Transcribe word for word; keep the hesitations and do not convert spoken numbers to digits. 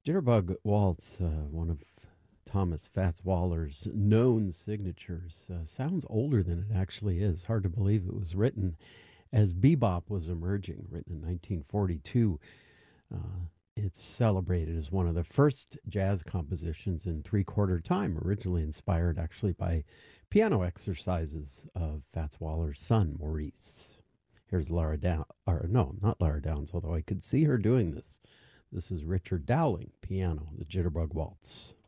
Jitterbug Waltz, uh, one of Thomas Fats Waller's known signatures, uh, sounds older than it actually is. Hard to believe it was written as bebop was emerging, written in nineteen forty-two. Uh, it's celebrated as one of the first jazz compositions in three quarter time, originally inspired actually by piano exercises of Fats Waller's son, Maurice. Here's Laura Downs, or no, not Laura Downs, although I could see her doing this. This is Richard Dowling, piano, the Jitterbug Waltz.